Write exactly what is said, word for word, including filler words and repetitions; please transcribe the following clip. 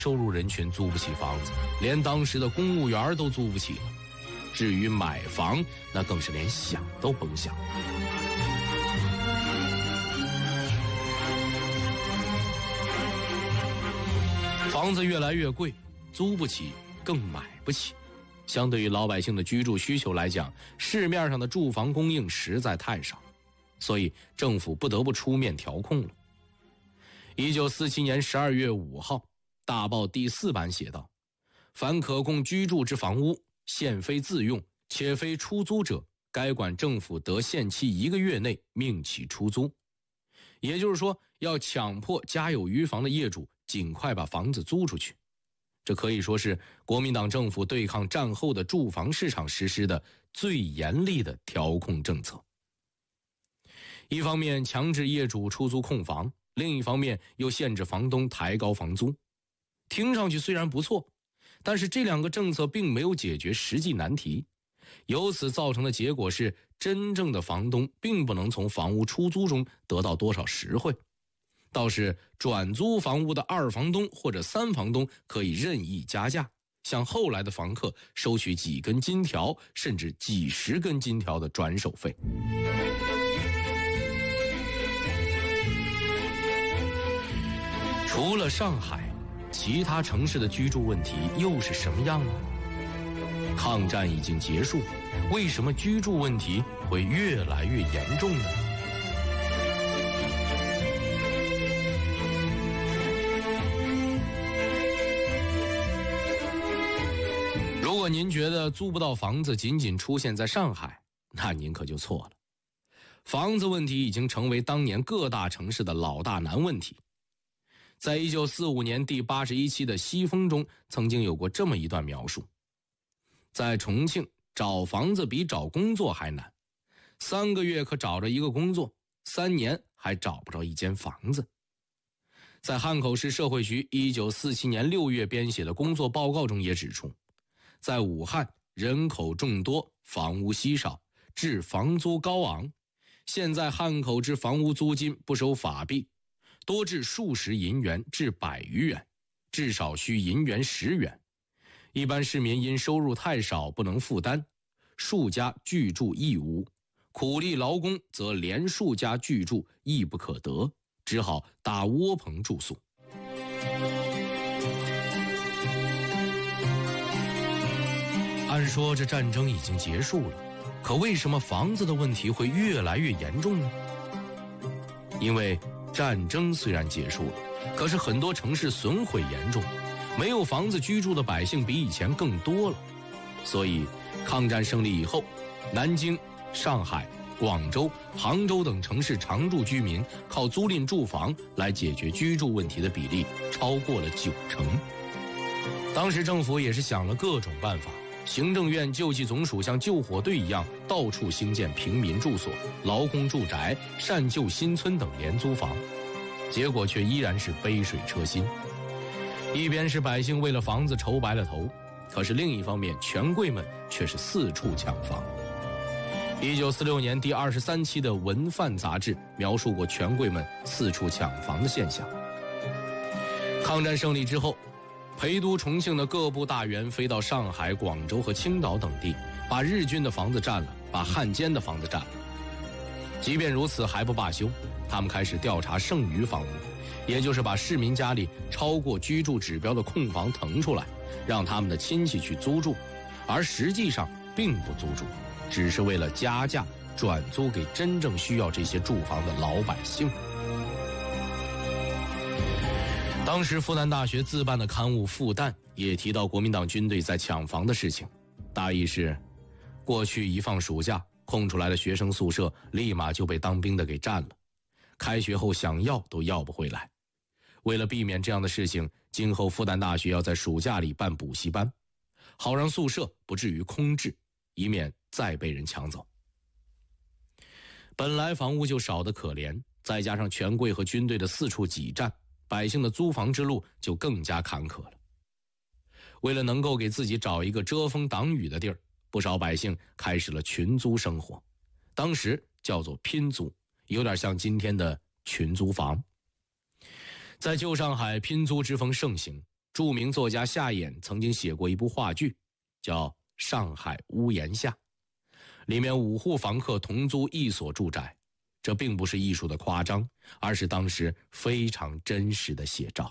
收入人群租不起房子，连当时的公务员都租不起了。至于买房，那更是连想都甭想。房子越来越贵，租不起，更买不起。相对于老百姓的居住需求来讲，市面上的住房供应实在太少，所以政府不得不出面调控了。一九四七年十二月五号，大报第四版写道：凡可供居住之房屋，现非自用，且非出租者，该管政府得限期一个月内命其出租。也就是说，要强迫家有余房的业主尽快把房子租出去。这可以说是国民党政府对抗战后的住房市场实施的最严厉的调控政策。一方面强制业主出租空房，另一方面又限制房东抬高房租。听上去虽然不错，但是这两个政策并没有解决实际难题，由此造成的结果是，真正的房东并不能从房屋出租中得到多少实惠，倒是转租房屋的二房东或者三房东可以任意加价，向后来的房客收取几根金条甚至几十根金条的转手费。除了上海，其他城市的居住问题又是什么样呢？抗战已经结束，为什么居住问题会越来越严重呢？如果您觉得租不到房子仅仅出现在上海，那您可就错了。房子问题已经成为当年各大城市的老大难问题。在一九四五年第八十一期的西风中，曾经有过这么一段描述：在重庆找房子比找工作还难，三个月可找着一个工作，三年还找不着一间房子。在汉口市社会局一九四七年六月编写的工作报告中也指出，在武汉人口众多，房屋稀少，致房租高昂。现在汉口之房屋租金不收法币，多至数十银元至百余元，至少需银元十元。一般市民因收入太少不能负担，数家居住亦无，苦力劳工则连数家居住亦不可得，只好搭窝棚住宿。按说这战争已经结束了，可为什么房子的问题会越来越严重呢？因为战争虽然结束了，可是很多城市损毁严重，没有房子居住的百姓比以前更多了。所以抗战胜利以后，南京、上海、广州、杭州等城市常住居民靠租赁住房来解决居住问题的比例超过了九成。当时政府也是想了各种办法，行政院救济总署像救火队一样到处兴建平民住所、劳工住宅、善救新村等廉租房，结果却依然是杯水车薪。一边是百姓为了房子愁白了头，可是另一方面权贵们却是四处抢房。一九四六年第二十三期的《文范》杂志描述过权贵们四处抢房的现象。抗战胜利之后，陪都重庆的各部大员飞到上海、广州和青岛等地，把日军的房子占了，把汉奸的房子占了。即便如此还不罢休，他们开始调查剩余房屋，也就是把市民家里超过居住指标的空房腾出来，让他们的亲戚去租住，而实际上并不租住，只是为了加价转租给真正需要这些住房的老百姓。当时复旦大学自办的刊物《复旦》也提到国民党军队在抢房的事情，大意是过去一放暑假，空出来的学生宿舍立马就被当兵的给占了，开学后想要都要不回来。为了避免这样的事情，今后复旦大学要在暑假里办补习班，好让宿舍不至于空置，以免再被人抢走。本来房屋就少得可怜，再加上权贵和军队的四处挤占，百姓的租房之路就更加坎坷了。为了能够给自己找一个遮风挡雨的地儿，不少百姓开始了群租生活，当时叫做拼租，有点像今天的群租房。在旧上海，拼租之风盛行， 著名作家夏衍曾经写过一部话剧，叫《上海屋檐下》，里面五户房客同租一所住宅，这并不是艺术的夸张，而是当时非常真实的写照。